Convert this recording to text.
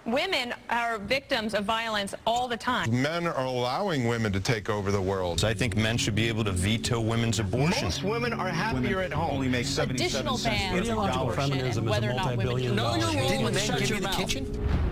Women are victims of violence all the time. Men are allowing women to take over the world. I think men should be able to veto women's abortion. Most women are happier at home. Only make 77 Additional cents. bans on abortion and whether or not women can Know your role Didn't and men shut give your you the mouth. kitchen?